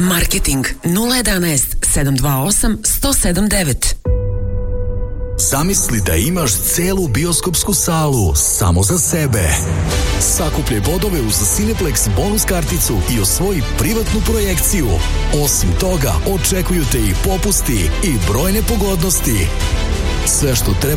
Marketing 011 728 1079. Zamisli da imaš celu bioskopsku salu samo za sebe. Sakupljaj bodove uz Cineplex bonus karticu i osvoji privatnu projekciju. Osim toga, očekuju te i popusti i brojne pogodnosti. Sve što treba